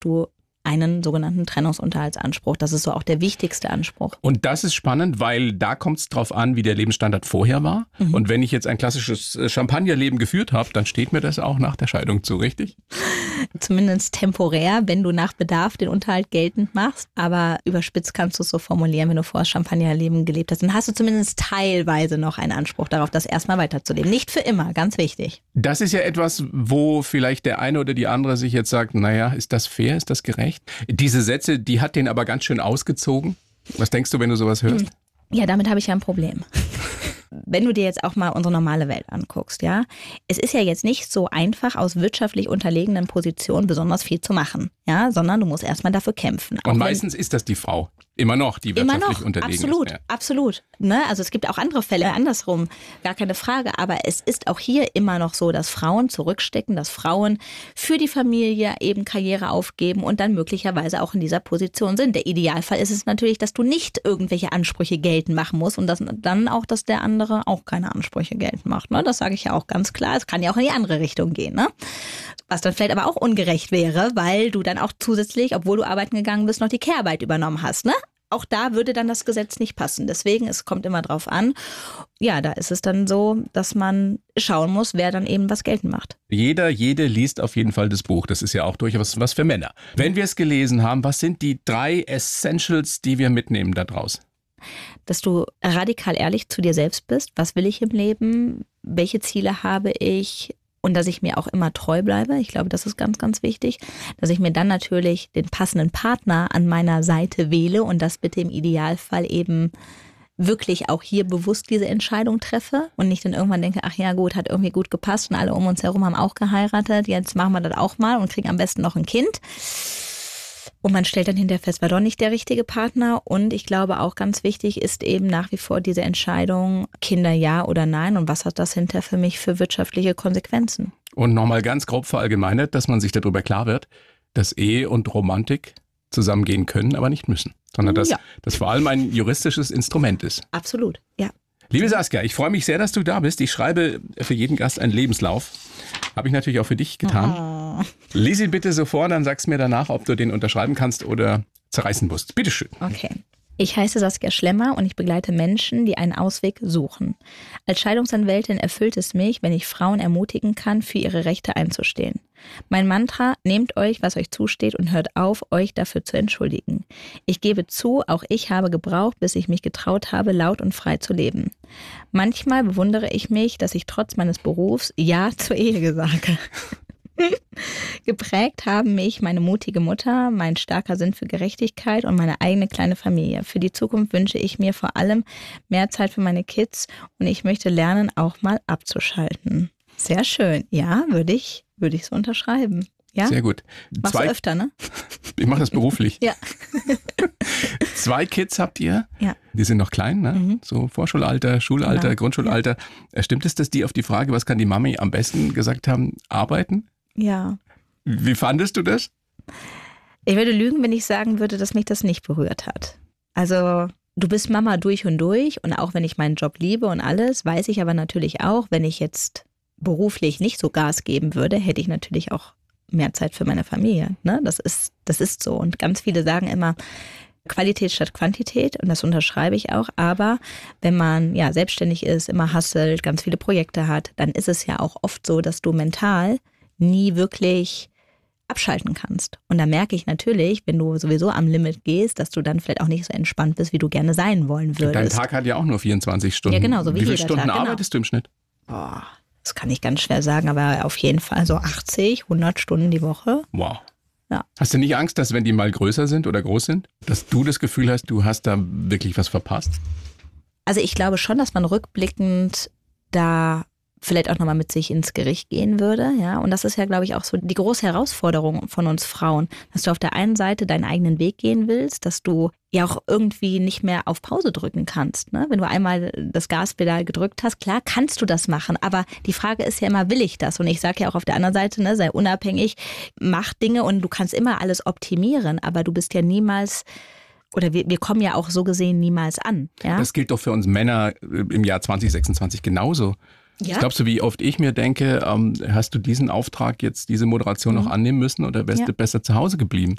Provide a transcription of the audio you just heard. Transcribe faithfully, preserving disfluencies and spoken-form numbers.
du einen sogenannten Trennungsunterhaltsanspruch. Das ist so auch der wichtigste Anspruch. Und das ist spannend, weil da kommt es drauf an, wie der Lebensstandard vorher war. Mhm. Und wenn ich jetzt ein klassisches Champagnerleben geführt habe, dann steht mir das auch nach der Scheidung zu, richtig? Zumindest temporär, wenn du nach Bedarf den Unterhalt geltend machst. Aber überspitzt kannst du es so formulieren, wenn du vor Champagnerleben gelebt hast. Dann hast du zumindest teilweise noch einen Anspruch darauf, das erstmal weiterzuleben. Nicht für immer, ganz wichtig. Das ist ja etwas, wo vielleicht der eine oder die andere sich jetzt sagt, naja, ist das fair, ist das gerecht? Diese Sätze, die hat den aber ganz schön ausgezogen. Was denkst du, wenn du sowas hörst? Ja, damit habe ich ja ein Problem. Wenn du dir jetzt auch mal unsere normale Welt anguckst, ja, es ist ja jetzt nicht so einfach, aus wirtschaftlich unterlegenen Positionen besonders viel zu machen, ja, sondern du musst erstmal dafür kämpfen. Und meistens ist das die Frau. Immer noch, die wirtschaftlich immer noch, unterlegen absolut, ist. Ja. Absolut. Ne? Also es gibt auch andere Fälle andersrum, gar keine Frage. Aber es ist auch hier immer noch so, dass Frauen zurückstecken, dass Frauen für die Familie eben Karriere aufgeben und dann möglicherweise auch in dieser Position sind. Der Idealfall ist es natürlich, dass du nicht irgendwelche Ansprüche geltend machen musst und dass dann auch, dass der andere auch keine Ansprüche geltend macht. Ne? Das sage ich ja auch ganz klar. Es kann ja auch in die andere Richtung gehen. Ne? Was dann vielleicht aber auch ungerecht wäre, weil du dann auch zusätzlich, obwohl du arbeiten gegangen bist, noch die Care-Arbeit übernommen hast. Ne? Auch da würde dann das Gesetz nicht passen. Deswegen, es kommt immer drauf an. Ja, da ist es dann so, dass man schauen muss, wer dann eben was geltend macht. Jeder, jede liest auf jeden Fall das Buch. Das ist ja auch durchaus was für Männer. Wenn wir es gelesen haben, was sind die drei Essentials, die wir mitnehmen da draus? Dass du radikal ehrlich zu dir selbst bist. Was will ich im Leben? Welche Ziele habe ich? Und dass ich mir auch immer treu bleibe. Ich glaube, das ist ganz, ganz wichtig. Dass ich mir dann natürlich den passenden Partner an meiner Seite wähle und das bitte im Idealfall eben wirklich auch hier bewusst diese Entscheidung treffe und nicht dann irgendwann denke, ach ja gut, hat irgendwie gut gepasst und alle um uns herum haben auch geheiratet. Jetzt machen wir das auch mal und kriegen am besten noch ein Kind. Und man stellt dann hinterher fest, war doch nicht der richtige Partner. Und ich glaube auch ganz wichtig ist eben nach wie vor diese Entscheidung, Kinder ja oder nein. Und was hat das hinterher für mich für wirtschaftliche Konsequenzen? Und nochmal ganz grob verallgemeinert, dass man sich darüber klar wird, dass Ehe und Romantik zusammengehen können, aber nicht müssen. Sondern dass ja. das vor allem ein juristisches Instrument ist. Absolut, ja. Liebe Saskia, ich freue mich sehr, dass du da bist. Ich schreibe für jeden Gast einen Lebenslauf. Habe ich natürlich auch für dich getan. Oh. Lies ihn bitte so vor, dann sagst du mir danach, ob du den unterschreiben kannst oder zerreißen musst. Bitteschön. Okay. Ich heiße Saskia Schlemmer und ich begleite Menschen, die einen Ausweg suchen. Als Scheidungsanwältin erfüllt es mich, wenn ich Frauen ermutigen kann, für ihre Rechte einzustehen. Mein Mantra, nehmt euch, was euch zusteht und hört auf, euch dafür zu entschuldigen. Ich gebe zu, auch ich habe gebraucht, bis ich mich getraut habe, laut und frei zu leben. Manchmal bewundere ich mich, dass ich trotz meines Berufs Ja zur Ehe sage. Geprägt haben mich meine mutige Mutter, mein starker Sinn für Gerechtigkeit und meine eigene kleine Familie. Für die Zukunft wünsche ich mir vor allem mehr Zeit für meine Kids und ich möchte lernen, auch mal abzuschalten. Sehr schön. Ja, würde ich, würde ich so unterschreiben. Ja? Sehr gut. Machst Zwei, du öfter, ne? Ich mache das beruflich. Ja. Zwei Kids habt ihr? Ja. Die sind noch klein, ne? Mhm. So Vorschulalter, Schulalter, Genau. Grundschulalter. Ja. Stimmt es, dass die auf die Frage, was kann die Mami am besten, gesagt haben, arbeiten? Ja. Wie fandest du das? Ich würde lügen, wenn ich sagen würde, dass mich das nicht berührt hat. Also du bist Mama durch und durch und auch wenn ich meinen Job liebe und alles, weiß ich aber natürlich auch, wenn ich jetzt beruflich nicht so Gas geben würde, hätte ich natürlich auch mehr Zeit für meine Familie. Ne? Das ist, das ist so. Und ganz viele sagen immer, Qualität statt Quantität und das unterschreibe ich auch. Aber wenn man ja selbstständig ist, immer hustelt, ganz viele Projekte hat, dann ist es ja auch oft so, dass du mental nie wirklich abschalten kannst. Und da merke ich natürlich, wenn du sowieso am Limit gehst, dass du dann vielleicht auch nicht so entspannt bist, wie du gerne sein wollen würdest. Dein Tag hat ja auch nur vierundzwanzig Stunden. Ja, genau, so wie, wie viele jeder Stunden Tag, arbeitest genau. du im Schnitt? Boah, das kann ich ganz schwer sagen, aber auf jeden Fall so achtzig, hundert Stunden die Woche. Wow. Ja. Hast du nicht Angst, dass wenn die mal größer sind oder groß sind, dass du das Gefühl hast, du hast da wirklich was verpasst? Also ich glaube schon, dass man rückblickend da vielleicht auch nochmal mit sich ins Gericht gehen würde, ja. Und das ist ja, glaube ich, auch so die große Herausforderung von uns Frauen, dass du auf der einen Seite deinen eigenen Weg gehen willst, dass du ja auch irgendwie nicht mehr auf Pause drücken kannst, ne? Wenn du einmal das Gaspedal gedrückt hast, klar kannst du das machen, aber die Frage ist ja immer, will ich das? Und ich sage ja auch auf der anderen Seite, ne, sei unabhängig, mach Dinge und du kannst immer alles optimieren, aber du bist ja niemals... Oder wir, wir kommen ja auch so gesehen niemals an. Ja? Das gilt doch für uns Männer im Jahr zwanzig sechsundzwanzig genauso. Ja? Glaubst du, wie oft ich mir denke, ähm, hast du diesen Auftrag jetzt, diese Moderation mhm. noch annehmen müssen oder wärst ja. du besser zu Hause geblieben?